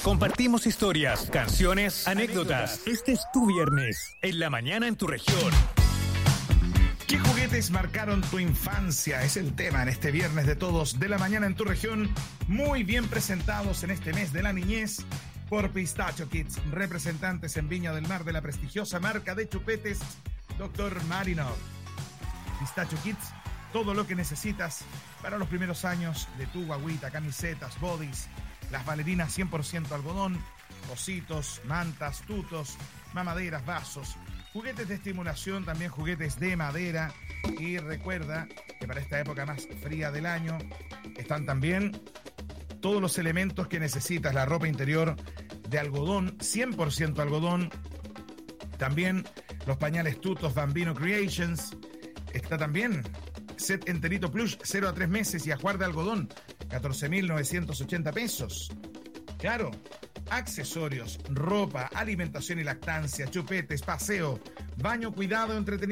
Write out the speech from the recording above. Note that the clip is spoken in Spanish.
Compartimos historias, canciones, anécdotas. Este es tu viernes, en la mañana en tu región. ¿Qué juguetes marcaron tu infancia? Es el tema en este viernes de todos de la mañana en tu región. Muy bien presentados en este mes de la niñez por Pistachio Kids, representantes en Viña del Mar de la prestigiosa marca de chupetes Dr. Marinov. Pistachio Kids, todo lo que necesitas para los primeros años de tu guagüita: camisetas, bodys, las bailarinas 100% algodón, ositos, mantas, tutos, mamaderas, vasos, juguetes de estimulación, también juguetes de madera. Y recuerda que para esta época más fría del año están también todos los elementos que necesitas: la ropa interior de algodón, 100% algodón, también los pañales tutos Bambino Creations. Está también set enterito plush 0 a 3 meses y ajuar de algodón, 14.980 pesos. Claro, accesorios, ropa, alimentación y lactancia, chupetes, paseo, baño, cuidado, entretenimiento.